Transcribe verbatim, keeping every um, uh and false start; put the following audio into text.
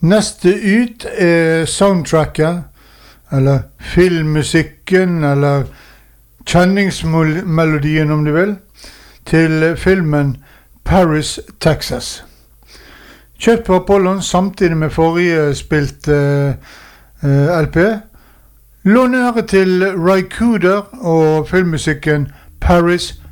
Neste ut er soundtracket, eller filmmusikken, eller kjenningsmelodien om du vil, til filmen Paris, Texas. Kjøpt på Apollon samtidig med forrige spilt uh, uh, L P. Lånere til Ry Cooder og filmmusikken Paris,